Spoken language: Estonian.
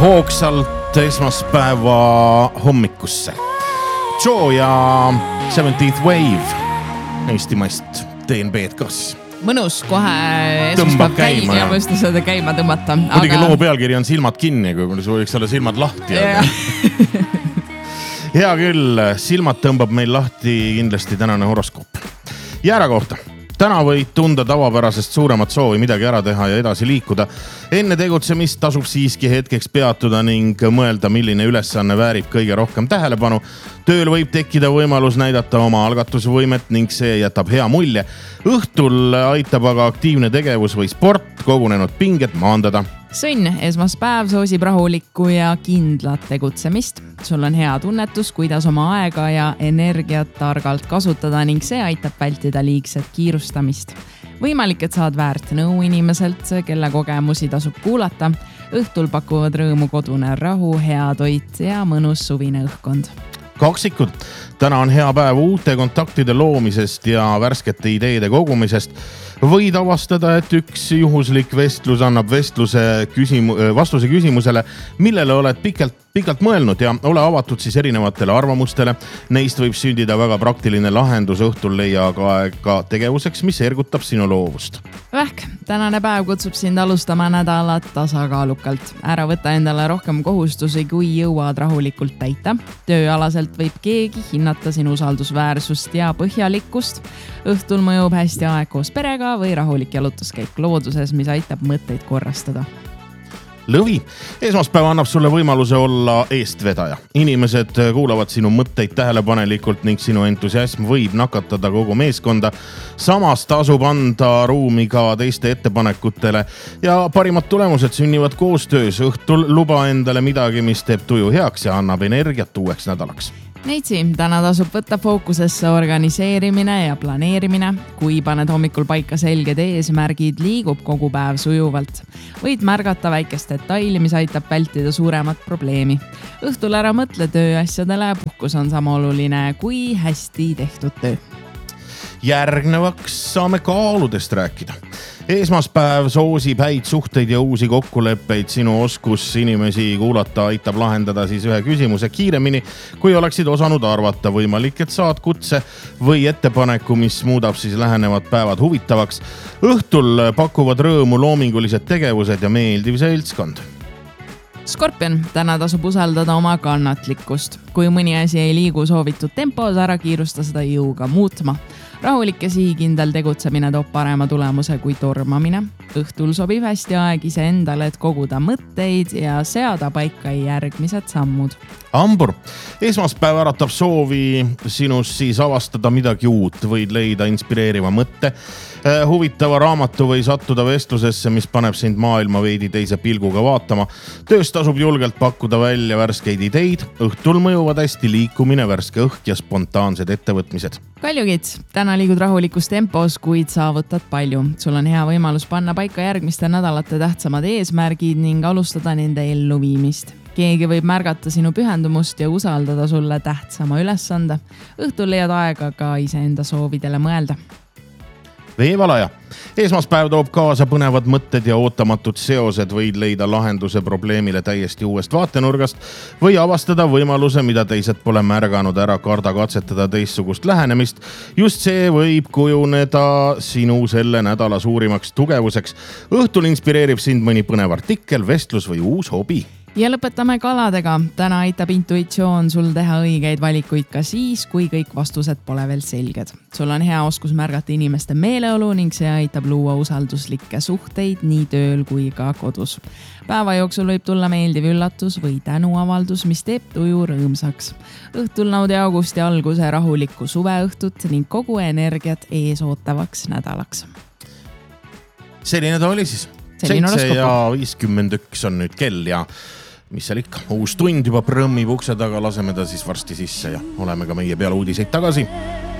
hoogsalt esmaspäeva hommikusse. Joe ja 17th Wave Eestimaist DNB-d ka siis. Mõnus kohe esmaspäev käima ja mõista seda käima tõmmata. Muidugi loo pealkiri on silmad kinni, kui sul võiks olla silmad lahti. Hea küll, silmad tõmbab meil lahti kindlasti tänane horoskoop. Jäära kohta. Täna võid tunda tavapärasest suuremat soovi midagi ära teha ja edasi liikuda. Enne tegutsemist tasub siiski hetkeks peatuda ning mõelda, milline ülesanne väärib kõige rohkem tähelepanu. Tööl võib tekkida võimalus näidata oma algatusvõimet ning see jätab hea mulje. Õhtul aitab aga aktiivne tegevus või sport kogunenud pinget maandada. Sõnn, esmaspäev soosib rahulikku ja kindlat tegutsemist. Sul on hea tunnetus, kuidas oma aega ja energiat targalt kasutada ning see aitab vältida liigset kiirustamist. Võimalik, et saad väärt nõu inimeselt, kelle kogemusi tasub kuulata. Õhtul pakuvad rõõmu kodune rahu, hea toit ja mõnus suvine õhkkond. Kaksikud. Täna on hea päev uute kontaktide loomisest ja värskete ideede kogumisest. Võid avastada, et üks juhuslik vestlus annab vastuse küsimusele, millele oled pikalt mõelnud ja ole avatud siis erinevatele arvamustele. Neist võib sündida väga praktiline lahendus, õhtul leia aga aega tegevuseks, mis ergutab sinu loovust. Vähk, tänane päev kutsub sind alustama nädalat tasakaalukalt. Ära võta endale rohkem kohustusi, kui jõuad rahulikult täita. Tööalaselt võib keegi hinnata sinu usaldusväärsust ja põhjalikkust. Õhtul mõjub hästi aeg koos perega või rahulik jalutuskäik looduses, mis aitab mõtteid korrastada. Lõvi. Esmaspäev annab sulle võimaluse olla eestvedaja. Inimesed kuulavad sinu mõtteid tähelepanelikult ning sinu entusiasm võib nakatada kogu meeskonda. Samas tasub anda ruumi ka teiste ettepanekutele ja parimad tulemused sünnivad koostöös. Õhtul luba endale midagi, mis teeb tuju heaks ja annab energiat uueks nädalaks. Neitsi, täna tasub võtta fookusesse organiseerimine ja planeerimine. Kui paned hommikul paika selged eesmärgid, liigub kogu päev sujuvalt. Võid märgata väikest detaili, mis aitab vältida suuremat probleemi. Õhtul ära mõtle tööasjadele, puhkus on sama oluline kui hästi tehtud töö. Järgnevaks saame kaaludest rääkida. Esmaspäev soosib häid suhteid ja uusi kokkuleppeid. Sinu oskus inimesi kuulata aitab lahendada siis ühe küsimuse kiiremini, kui oleksid osanud arvata. Võimalik, et saad kutse või ettepaneku, mis muudab siis lähenevad päevad huvitavaks. Õhtul pakuvad rõõmu loomingulised tegevused ja meeldiv seltskond. Skorpion, täna tasub usaldada oma kannatlikkust. Kui mõni asi ei liigu soovitud tempos, ära kiirusta seda jõuga muutma. Rahulik ja sihikindel tegutsemine toob parema tulemuse kui tormamine. Õhtul sobib hästi aeg iseendale, et koguda mõtteid ja seada paika järgmised sammud. Hambur. Esmaspäev äratab soovi sinus siis avastada midagi uut. Võid leida inspireeriva mõtte, huvitava raamatu või sattuda vestlusesse, mis paneb sind maailma veidi teise pilguga vaatama. Tööst tasub julgelt pakkuda välja värskeid ideid. Õhtul mõjuvad hästi liikumine, värske õhk ja spontaansed ettevõtmised. Kaljukid, täna liigud rahulikus tempos, kuid saavutad palju. Sul on hea võimalus panna paika järgmiste nädalate tähtsamad eesmärgid ning alustada nende elluviimist. Keegi võib märgata sinu pühendumust ja usaldada sulle tähtsama ülesande. Õhtul leiad aega ka iseenda soovidele mõelda. Veevalaja. Esmaspäev toob kaasa põnevad mõtted ja ootamatud seosed. Võid leida lahenduse probleemile täiesti uuest vaatenurgast või avastada võimaluse, mida teised pole märganud. Ära karda katsetada teistsugust lähenemist. Just see võib kujuneda sinu selle nädala suurimaks tugevuseks. Õhtul inspireerib sind mõni põnev artikkel, vestlus või uus hobi. Ja lõpetame kaladega. Täna aitab intuitsioon sul teha õigeid valikuid ka siis, kui kõik vastused pole veel selged. Sul on hea oskus märgata inimeste meeleolu ning see aitab luua usalduslikke suhteid nii tööl kui ka kodus. Päeva jooksul võib tulla meeldiv üllatus või tänuavaldus, mis teeb tuju rõõmsaks. Õhtul naudi augusti alguse rahulikku suveõhtut ning kogu energiat ees ootavaks nädalaks. Selline ta oli siis. 7:51 on nüüd kell ja mis seal ikka, uus tund juba prõmmib ukse taga, laseme ta siis varsti sisse ja oleme ka meie peale uudiseid tagasi.